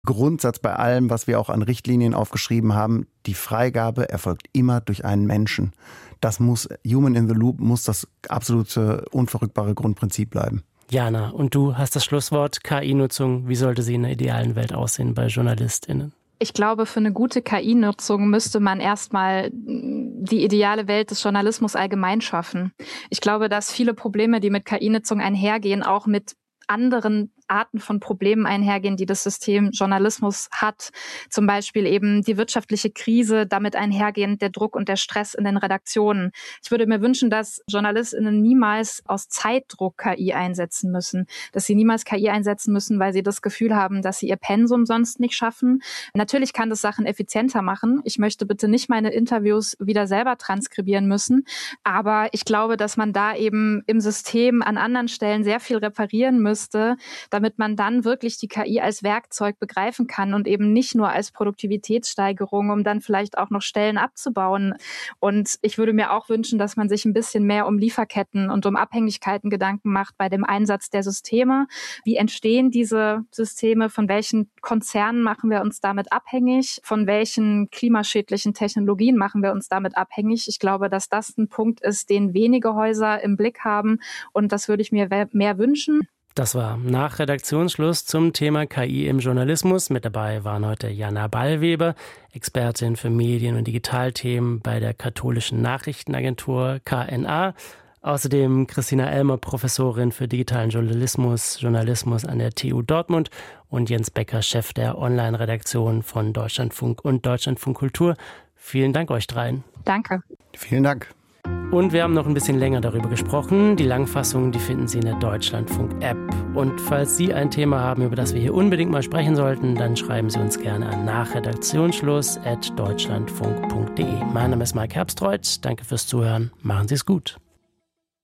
Grundsatz bei allem, was wir auch an Richtlinien aufgeschrieben haben, die Freigabe erfolgt immer durch einen Menschen. Das muss, Human in the Loop, muss das absolute, unverrückbare Grundprinzip bleiben. Jana, und du hast das Schlusswort. KI-Nutzung, wie sollte sie in der idealen Welt aussehen bei JournalistInnen? Ich glaube, für eine gute KI-Nutzung müsste man erstmal die ideale Welt des Journalismus allgemein schaffen. Ich glaube, dass viele Probleme, die mit KI-Nutzung einhergehen, auch mit anderen Arten von Problemen einhergehen, die das System Journalismus hat. Zum Beispiel eben die wirtschaftliche Krise, damit einhergehend der Druck und der Stress in den Redaktionen. Ich würde mir wünschen, dass JournalistInnen niemals aus Zeitdruck KI einsetzen müssen. Dass sie niemals KI einsetzen müssen, weil sie das Gefühl haben, dass sie ihr Pensum sonst nicht schaffen. Natürlich kann das Sachen effizienter machen. Ich möchte bitte nicht meine Interviews wieder selber transkribieren müssen. Aber ich glaube, dass man da eben im System an anderen Stellen sehr viel reparieren müsste, damit man dann wirklich die KI als Werkzeug begreifen kann und eben nicht nur als Produktivitätssteigerung, um dann vielleicht auch noch Stellen abzubauen. Und ich würde mir auch wünschen, dass man sich ein bisschen mehr um Lieferketten und um Abhängigkeiten Gedanken macht bei dem Einsatz der Systeme. Wie entstehen diese Systeme? Von welchen Konzernen machen wir uns damit abhängig? Von welchen klimaschädlichen Technologien machen wir uns damit abhängig? Ich glaube, dass das ein Punkt ist, den wenige Häuser im Blick haben. Und das würde ich mir mehr wünschen. Das war nach Redaktionsschluss zum Thema KI im Journalismus. Mit dabei waren heute Jana Ballweber, Expertin für Medien- und Digitalthemen bei der katholischen Nachrichtenagentur KNA. Außerdem Christina Elmer, Professorin für digitalen Journalismus an der TU Dortmund und Jens Becker, Chef der Online-Redaktion von Deutschlandfunk und Deutschlandfunk Kultur. Vielen Dank euch dreien. Danke. Vielen Dank. Und wir haben noch ein bisschen länger darüber gesprochen. Die Langfassung, die finden Sie in der Deutschlandfunk-App. Und falls Sie ein Thema haben, über das wir hier unbedingt mal sprechen sollten, dann schreiben Sie uns gerne an nachredaktionsschluss@deutschlandfunk.de. Mein Name ist Marc Herbstreuth. Danke fürs Zuhören. Machen Sie es gut.